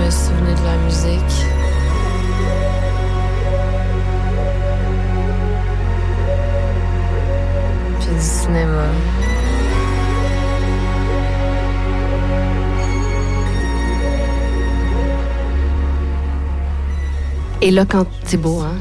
jamais souvenu de la musique. Puis du cinéma. Et là, quand c'est beau, hein?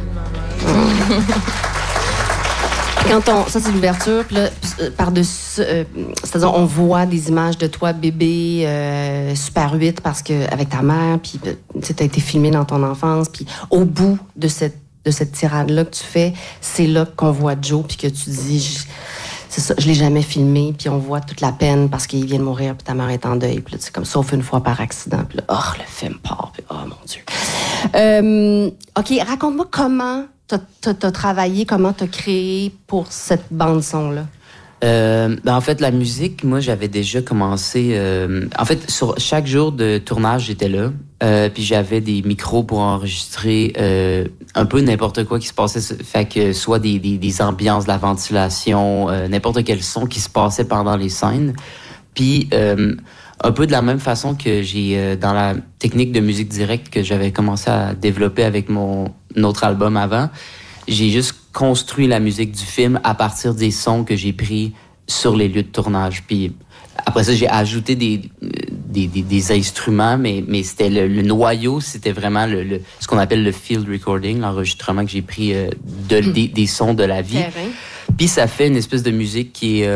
Ça, c'est l'ouverture, puis là, par-dessus, c'est-à-dire, on voit des images de toi, bébé, Super 8, parce que, avec ta mère, puis, tu sais, t'as été filmé dans ton enfance, puis au bout de cette tirade-là que tu fais, c'est là qu'on voit Joe, puis que tu dis, c'est ça, je l'ai jamais filmé, puis on voit toute la peine parce qu'il vient de mourir, puis ta mère est en deuil, puis là, c'est comme, sauf une fois par accident, puis là, le film part, puis oh mon Dieu. OK, raconte-moi comment t'as travaillé, comment t'as créé pour cette bande-son-là. En fait, la musique, moi, j'avais déjà commencé... en fait, sur chaque jour de tournage, j'étais là. Puis j'avais des micros pour enregistrer un peu n'importe quoi qui se passait. Fait que soit des ambiances, de la ventilation, n'importe quel son qui se passait pendant les scènes. Puis un peu de la même façon que j'ai dans la technique de musique directe que j'avais commencé à développer avec mon autre album avant, j'ai juste construit la musique du film à partir des sons que j'ai pris sur les lieux de tournage. Puis après ça, j'ai ajouté des instruments, mais c'était le noyau, c'était vraiment ce qu'on appelle le field recording, l'enregistrement que j'ai pris des sons de la vie. Puis ça fait une espèce de musique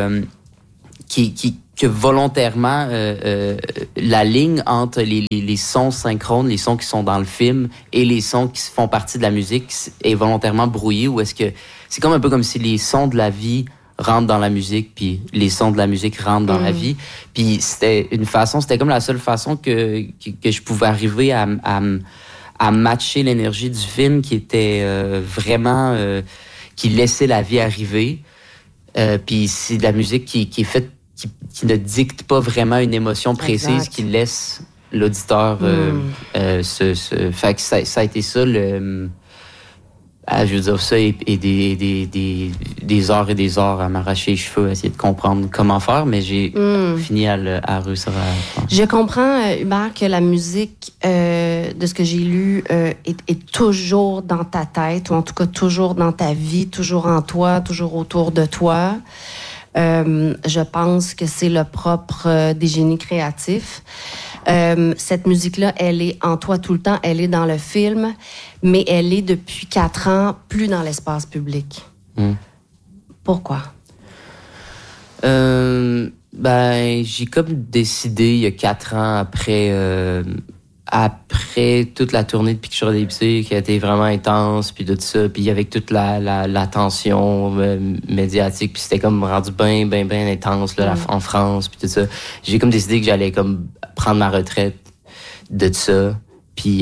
que volontairement la ligne entre les sons synchrones, les sons qui sont dans le film et les sons qui font partie de la musique est volontairement brouillée, ou est-ce que c'est comme un peu comme si les sons de la vie rentrent dans la musique, puis les sons de la musique rentrent dans la vie. Puis c'était comme la seule façon que je pouvais arriver à matcher l'énergie du film qui était vraiment qui laissait la vie arriver. Puis c'est de la musique qui est faite qui ne dicte pas vraiment une émotion précise, exact, qui laisse l'auditeur fait que ça a été ça je veux dire ça et des heures et des heures à m'arracher les cheveux, à essayer de comprendre comment faire, mais j'ai fini à réussir à... Je comprends, Hubert, que la musique, de ce que j'ai lu, est toujours dans ta tête, ou en tout cas toujours dans ta vie, toujours en toi, toujours autour de toi. Je pense que c'est le propre des génies créatifs. Cette musique-là, elle est en toi tout le temps, elle est dans le film, mais elle est depuis 4 ans plus dans l'espace public. Pourquoi? J'ai comme décidé il y a 4 ans après toute la tournée de Picture Ellipsée qui a été vraiment intense, puis tout ça, puis avec toute la tension médiatique, puis c'était comme rendu bien intense là, en France, puis tout ça. J'ai comme décidé que j'allais comme prendre ma retraite de ça. Puis,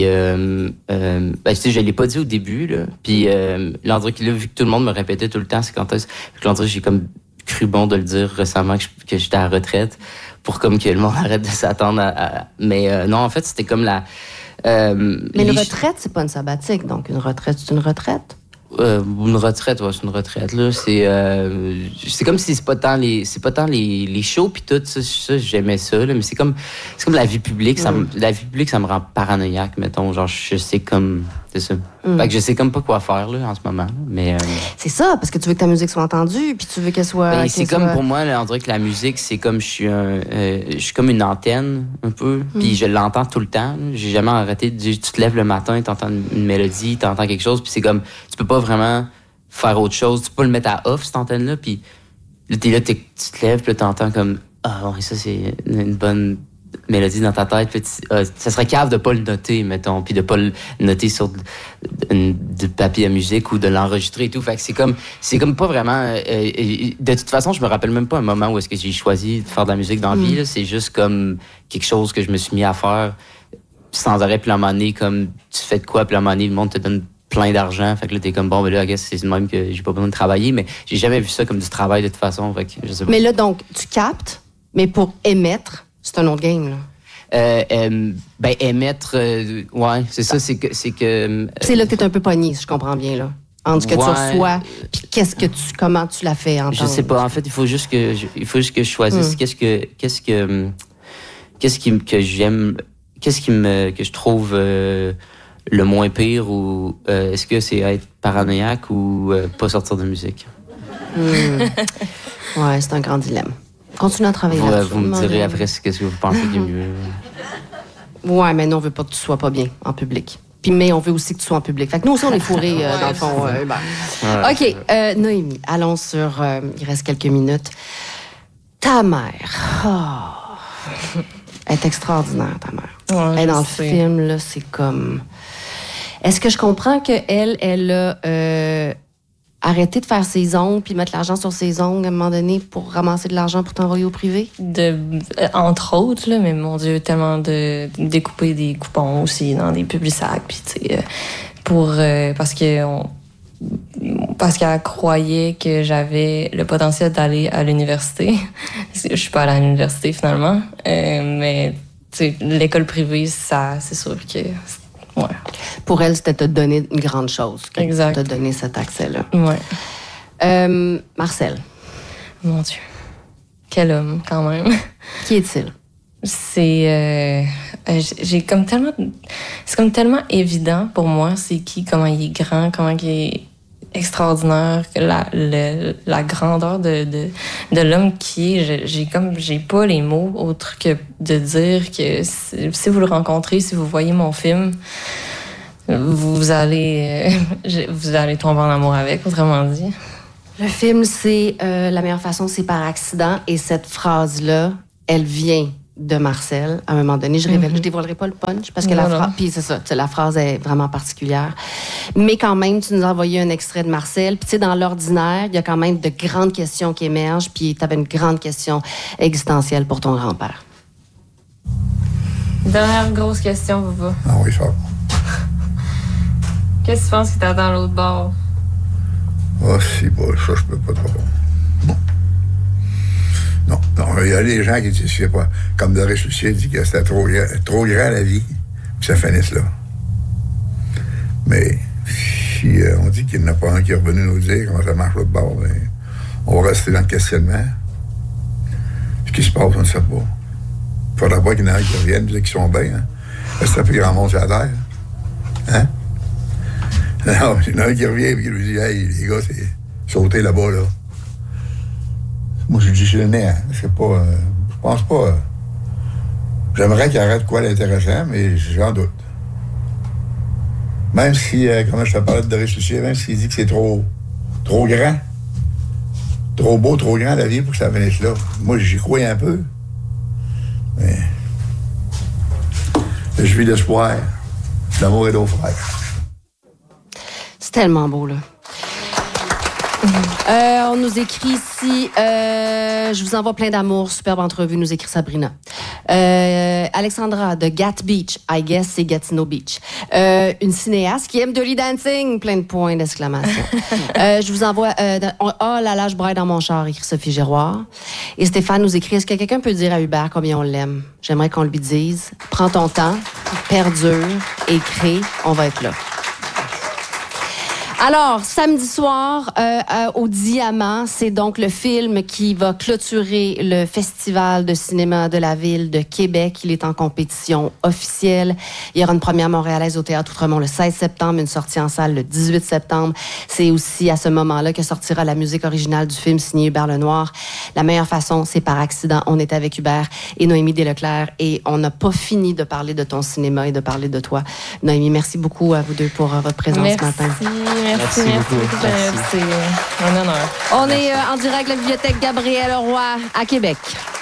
tu sais, je l'ai pas dit au début, là. Puis, là, vu que tout le monde me répétait tout le temps, c'est quand est-ce... Là, j'ai comme cru bon de le dire récemment que j'étais à la retraite pour comme que le monde arrête de s'attendre Mais non, en fait, c'était comme la... mais une retraite, c'est pas une sabbatique. Donc, une retraite, c'est une retraite? Une retraite, ouais, c'est une retraite, là. C'est comme si c'est pas tant les shows pis tout, ça j'aimais ça, là, mais c'est comme la vie publique, la vie publique, ça me rend paranoïaque, mettons, genre, je sais comme, c'est ça. Fait que je sais comme pas quoi faire, là, en ce moment, mais... C'est ça, parce que tu veux que ta musique soit entendue, puis tu veux qu'elle soit... c'est comme, pour moi, là, on dirait que la musique, c'est comme, je suis comme une antenne, un peu, puis je l'entends tout le temps, là. J'ai jamais arrêté de dire, tu te lèves le matin, t'entends une mélodie, t'entends quelque chose, puis c'est comme, tu peux pas vraiment faire autre chose, tu peux pas le mettre à off, cette antenne-là, puis là, tu te lèves, puis là, t'entends comme, ouais, ça, c'est une bonne mélodie dans ta tête, puis ça serait cave de pas le noter, mettons, puis de pas le noter sur du papier à musique ou de l'enregistrer et tout. Fait que c'est comme pas vraiment... de toute façon, je me rappelle même pas un moment où est-ce que j'ai choisi de faire de la musique dans la vie, là. C'est juste comme quelque chose que je me suis mis à faire sans arrêt, puis à un moment donné, comme, tu fais de quoi, puis à un moment donné, le monde te donne plein d'argent, fait que là, t'es comme, bon, ben là, I guess, c'est le même que j'ai pas besoin de travailler, mais j'ai jamais vu ça comme du travail, de toute façon, fait que je sais pas. Mais là, donc, tu captes, mais pour émettre, c'est un autre game, là. Émettre, ouais, c'est ça, c'est que... c'est là que t'es un peu pogné, si je comprends bien, là. Entre ce que tu reçois, puis comment tu l'as fait entendre. Je sais pas, en fait, il faut juste que je choisisse qu'est-ce que j'aime qu'est-ce que je trouve le moins pire, ou est-ce que c'est être paranoïaque ou pas sortir de musique? Ouais, c'est un grand dilemme. Continuez à travailler là-dessus. Vous me direz après ce que vous pensez qui est mieux. Ouais, mais nous, on veut pas que tu sois pas bien en public. Puis, mais on veut aussi que tu sois en public. Fait que nous aussi, on est fourrés, dans le fond. OK, Noémie, allons sur... il reste quelques minutes. Ta mère. Oh. Elle est extraordinaire, ta mère. Ouais, elle, dans le film, là, c'est comme... Est-ce que je comprends qu'elle a arrêté de faire ses ongles puis mettre l'argent sur ses ongles à un moment donné pour ramasser de l'argent pour t'envoyer au privé? Entre autres, là, mais mon Dieu, tellement de découper des coupons aussi dans des Publisac, puis tu sais, parce qu'elle croyait que j'avais le potentiel d'aller à l'université. Je suis pas allée à l'université finalement, mais tu sais, l'école privée, ça, c'est sûr que ouais. Pour elle, c'était te donner une grande chose. Exact. Te donner cet accès-là. Ouais. Marcel. Mon Dieu. Quel homme, quand même. Qui est-il? C'est... j'ai comme tellement... C'est comme tellement évident pour moi, c'est qui, comment il est grand, comment il est extraordinaire, la grandeur de l'homme qui est. J'ai pas les mots autres que de dire que si vous le rencontrez, si vous voyez mon film, vous allez tomber en amour avec, autrement dit. Le film, c'est La meilleure façon, c'est par accident. Et cette phrase-là, elle vient de Marcel. À un moment donné, je dévoilerai pas le punch parce que puis c'est ça, la phrase est vraiment particulière. Mais quand même, tu nous as envoyé un extrait de Marcel. Puis tu sais, dans l'ordinaire, il y a quand même de grandes questions qui émergent. Puis tu avais une grande question existentielle pour ton grand-père. Dernière grosse question, Bouba. Ah oui, ça. Qu'est-ce que tu penses qui t'attend à l'autre bord? Ah, si, bon, ça, je peux pas te répondre. Non, il y a des gens qui disent, je sais pas, comme Doris Lucier dit que c'était trop grand la vie, puis ça finisse là. Mais si on dit qu'il n'y en a pas un qui est revenu nous dire comment ça marche l'autre bord, ben, on va rester dans le questionnement. Ce qui se passe, on ne sait pas. Il faudra pas qu'il y en ait qui reviennent, dire qu'ils sont bien. Hein? Parce que c'est plus grand monde sur la terre. Hein? Non, il y en a un qui revient et qui lui dit, hey, les gars, c'est sauter là-bas, là. Moi, j'ai dit, c'est le nez, hein. Je pense pas. J'aimerais qu'il arrête quoi d'intéressant, mais j'en doute. Même si, comme je te parlais de Doris Lucier, même s'il dit que c'est trop grand, trop beau, trop grand la vie pour que ça finisse là. Moi, j'y crois un peu. Mais je vis d'espoir, d'amour et d'eau fraîche. C'est tellement beau, là. On nous écrit ici, je vous envoie plein d'amour, superbe entrevue, nous écrit Sabrina. Alexandra de Gat Beach, I guess c'est Gatineau Beach. Une cinéaste qui aime Dirty Dancing, plein de points d'exclamation. Je vous envoie, oh là là, je braille dans mon char, écrit Sophie Giroir. Et Stéphane nous écrit, est-ce que quelqu'un peut dire à Hubert combien on l'aime? J'aimerais qu'on lui dise, prends ton temps, perdure, écris, on va être là. Alors, samedi soir, au Diamant, c'est donc le film qui va clôturer le Festival de cinéma de la ville de Québec. Il est en compétition officielle. Il y aura une première montréalaise au Théâtre Outremont le 16 septembre, une sortie en salle le 18 septembre. C'est aussi à ce moment-là que sortira la musique originale du film signé Hubert Lenoir. La meilleure façon, c'est par accident. On est avec Hubert et Noémie Desleclerc et on n'a pas fini de parler de ton cinéma et de parler de toi. Noémie, merci beaucoup à vous deux pour votre présence ce matin. Merci beaucoup. C'est un honneur. On est en direct de la bibliothèque Gabriel Roy à Québec.